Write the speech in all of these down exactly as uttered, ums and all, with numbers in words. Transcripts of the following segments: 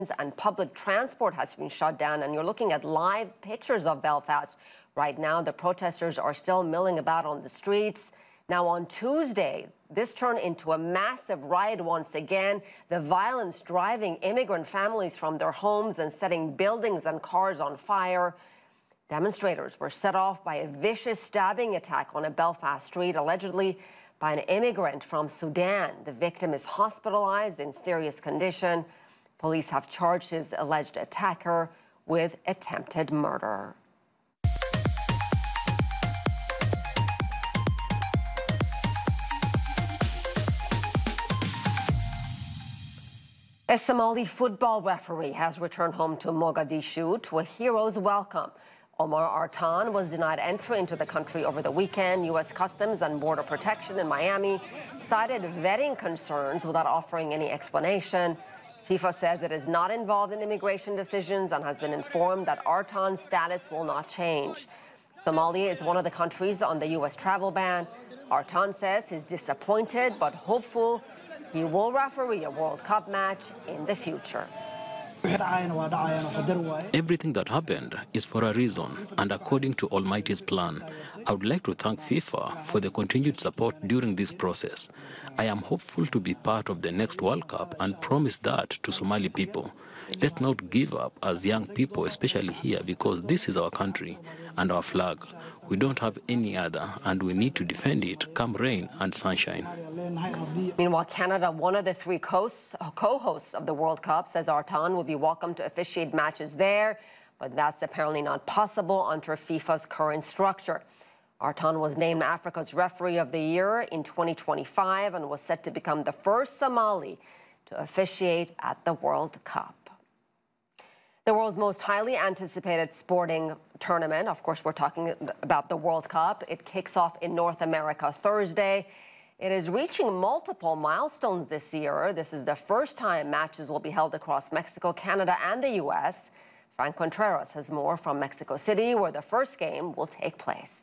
and public transport has been shut down, and you're looking at live pictures of Belfast right now. The protesters are still milling about on the streets. Now on Tuesday, this turned into a massive riot once again. The violence driving immigrant families from their homes and setting buildings and cars on fire. Demonstrators were set off by a vicious stabbing attack on a Belfast street, allegedly by an immigrant from Sudan. The victim is hospitalized in serious condition. Police have charged his alleged attacker with attempted murder. A Somali football referee has returned home to Mogadishu to a hero's welcome. Omar Artan was denied entry into the country over the weekend. U S Customs and Border Protection in Miami cited vetting concerns without offering any explanation. FIFA says it is not involved in immigration decisions and has been informed that Artan's status will not change. Somalia is one of the countries on the U S travel ban. Artan says he's disappointed but hopeful he will referee a World Cup match in the future. Everything that happened is for a reason and according to Almighty's plan. I would like to thank FIFA for the continued support during this process. I am hopeful to be part of the next World Cup and promise that to Somali people. Let's not give up as young people, especially here, because this is our country and our flag. We don't have any other, and we need to defend it, come rain and sunshine. Meanwhile, Canada, one of the three co-hosts of the World Cup, says Artan will be welcome to officiate matches there, but that's apparently not possible under FIFA's current structure. Artan was named Africa's Referee of the Year in twenty twenty-five and was set to become the first Somali to officiate at the World Cup. The world's most highly anticipated sporting tournament, of course, we're talking about the World Cup. It kicks off in North America Thursday. It is reaching multiple milestones this year. This is the first time matches will be held across Mexico, Canada, and the U S. Frank Contreras has more from Mexico City, where the first game will take place.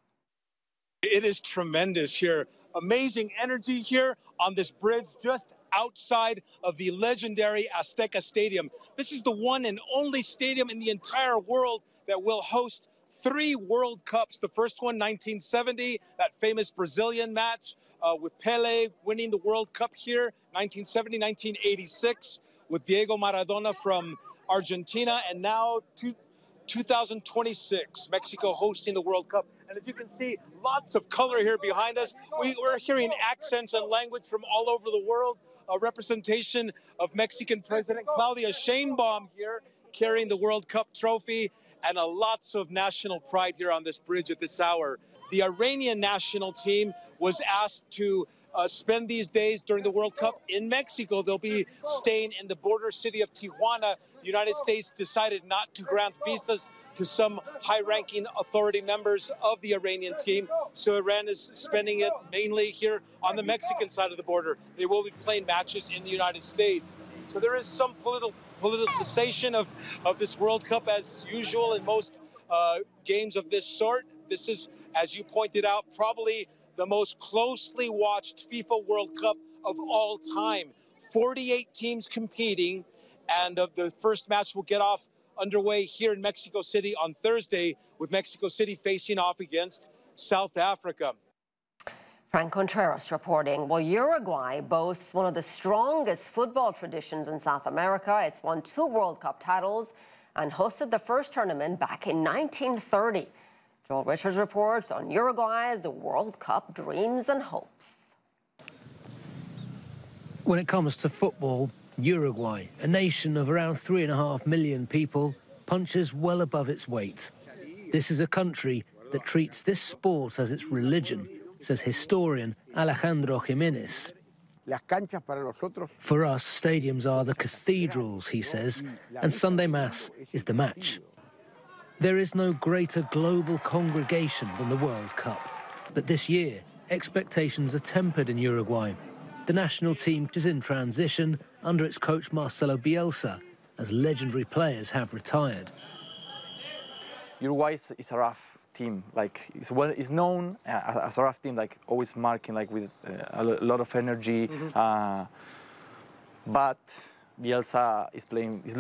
It is tremendous here. Amazing energy here on this bridge just outside of the legendary Azteca Stadium. This is the one and only stadium in the entire world that will host three World Cups. The first one, nineteen seventy, that famous Brazilian match uh, with Pele winning the World Cup here, nineteen seventy, nineteen eighty-six, with Diego Maradona from Argentina, and now two, two thousand twenty-six, Mexico hosting the World Cup. And as you can see, lots of color here behind us. We, we're hearing accents and language from all over the world. A representation of Mexican President Claudia Sheinbaum here carrying the World Cup trophy, and a lots of national pride here on this bridge at this hour. The Iranian national team was asked to uh, spend these days during the World Cup in Mexico. They'll be staying in the border city of Tijuana. The United States decided not to grant visas to some high-ranking authority members of the Iranian team. So Iran is spending it mainly here on the Mexican side of the border. They will be playing matches in the United States. So there is some political politicization of, of this World Cup as usual in most uh, games of this sort. This is, as you pointed out, probably the most closely watched FIFA World Cup of all time. forty-eight teams competing, and uh, the first match will get off underway here in Mexico City on Thursday, with Mexico City facing off against South Africa. Frank Contreras reporting. Well, Uruguay boasts one of the strongest football traditions in South America. It's won two World Cup titles and hosted the first tournament back in nineteen thirty. Joel Richards reports on Uruguay's World Cup dreams and hopes. When it comes to football, Uruguay, a nation of around three and a half million people, punches well above its weight. This is a country that treats this sport as its religion, says historian Alejandro Jimenez. For us, stadiums are the cathedrals, he says, and Sunday Mass is the match. There is no greater global congregation than the World Cup, but this year, expectations are tempered in Uruguay. The national team is in transition under its coach Marcelo Bielsa, as legendary players have retired. Uruguay is, is a rough team. Like it's well, it's known uh, as a rough team, like always marking, like with uh, a lot of energy. Mm-hmm. uh, but Bielsa is playing. Is